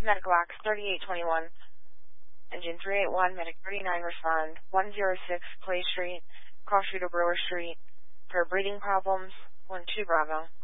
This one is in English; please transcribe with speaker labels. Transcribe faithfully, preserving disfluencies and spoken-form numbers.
Speaker 1: Medical Box thirty-eight twenty-one. Engine three eight one, Medic thirty-nine, respond. one oh six Clay Street, Cross Street or Brewer Street. For breathing problems, one two Bravo.